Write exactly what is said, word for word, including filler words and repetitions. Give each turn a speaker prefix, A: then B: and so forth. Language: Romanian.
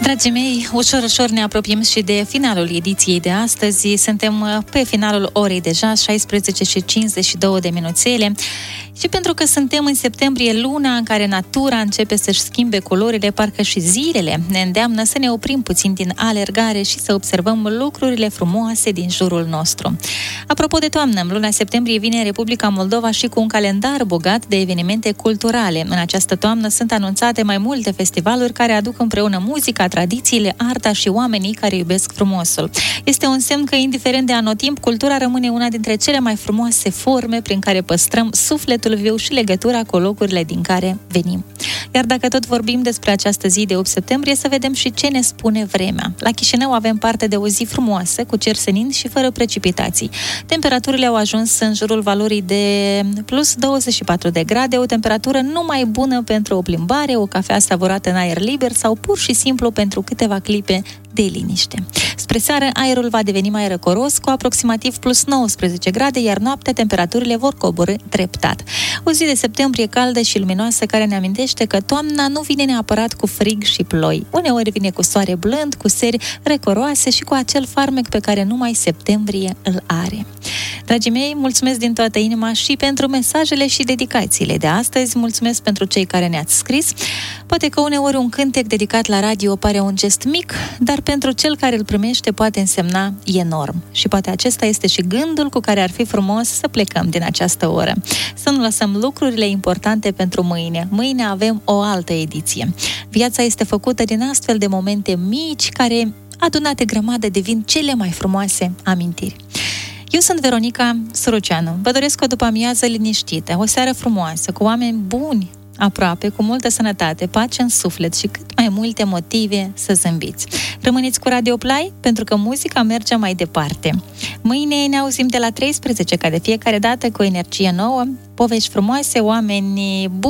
A: Dragii mei, ușor, ușor ne apropiem și de finalul ediției de astăzi. Suntem pe finalul orei deja, șaisprezece și cincizeci și două de minuțele. Și pentru că suntem în septembrie, luna în care natura începe să-și schimbe culorile, parcă și zilele ne îndeamnă să ne oprim puțin din alergare și să observăm lucrurile frumoase din jurul nostru. Apropo de toamnă, în luna septembrie vine Republica Moldova și cu un calendar bogat de evenimente culturale. În această toamnă sunt anunțate mai multe festivaluri care aduc împreună muzica, tradițiile, arta și oamenii care iubesc frumosul. Este un semn că, indiferent de anotimp, cultura rămâne una dintre cele mai frumoase forme prin care păstrăm sufletul viu și legătura cu locurile din care venim. Iar dacă tot vorbim despre această zi de opt septembrie, să vedem și ce ne spune vremea. La Chișinău avem parte de o zi frumoasă, cu cer senin și fără precipitații. Temperaturile au ajuns în jurul valorii de plus douăzeci și patru de grade, o temperatură numai bună pentru o plimbare, o cafea savurată în aer liber sau pur și simplu pentru câteva clipe de liniște. Spre seară, aerul va deveni mai răcoros, cu aproximativ plus nouăsprezece grade, iar noaptea temperaturile vor coborî treptat. O zi de septembrie caldă și luminoasă care ne amintește că toamna nu vine neapărat cu frig și ploi. Uneori vine cu soare blând, cu seri răcoroase și cu acel farmec pe care numai septembrie îl are. Dragii mei, mulțumesc din toată inima și pentru mesajele și dedicațiile de astăzi. Mulțumesc pentru cei care ne-ați scris. Poate că uneori un cântec dedicat la radio pare un gest mic, dar pentru cel care îl primește poate însemna enorm. Și poate acesta este și gândul cu care ar fi frumos să plecăm din această oră. Să nu lăsăm lucrurile importante pentru mâine. Mâine avem o altă ediție. Viața este făcută din astfel de momente mici care, adunate grămadă, devin cele mai frumoase amintiri. Eu sunt Veronica Suruceanu. Vă doresc o după-amiază liniștită, o seară frumoasă, cu oameni buni aproape, cu multă sănătate, pace în suflet și cât mai multe motive să zâmbiți. Rămâneți cu Radio Play, pentru că muzica merge mai departe. Mâine ne auzim de la treisprezece, ca de fiecare dată, cu energie nouă, povești frumoase, oameni buni.